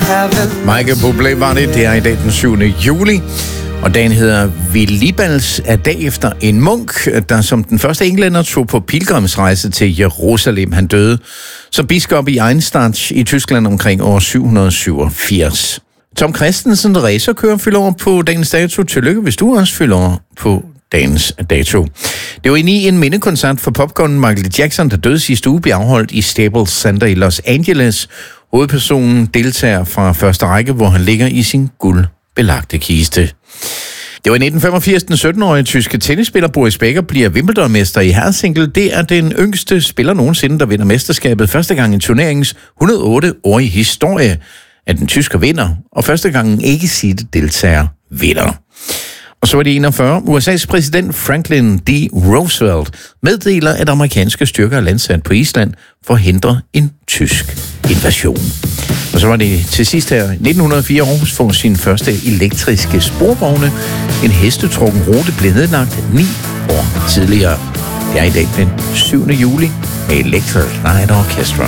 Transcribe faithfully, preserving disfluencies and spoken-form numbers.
Michael Bublé var det. Det er i dag den syvende juli. Og dagen hedder Willibals, er dag efter en munk, der som den første englænder tog på pilgrimsrejse til Jerusalem. Han døde som biskop i Eisenstadt i Tyskland omkring år syv hundrede syvogfirs. Tom Christensen, racerkører, fylder over på dagens dato. Tillykke, hvis du også fylder over på dagens dato. Det var i en mindekoncert for popcornen Michael Jackson, der døde sidste uge, blev afholdt i Staples Center i Los Angeles. Hovedpersonen deltager fra første række, hvor han ligger i sin guldbelagte kiste. Det var i nitten femogfirs, den sytten-årige tyske tennisspiller Boris Becker bliver Wimbledon-mester i herresingle. Det er den yngste spiller nogensinde, der vinder mesterskabet første gang i turneringens hundrede og otte-årige historie, at den tysker vinder, og første gang en ikke-seedet deltager vinder. Og så var det enogfyrre. U S A's præsident Franklin D. Roosevelt meddeler, at amerikanske styrker er landsat på Island for at hindre en tysk invasion. Og så var det til sidst her, nitten hundrede og fire, Aarhus får sin første elektriske sporvogne. En hestetrukken rute blev nedlagt ni år tidligere. Det er i dag den syvende juli med Electric Light Orchestra.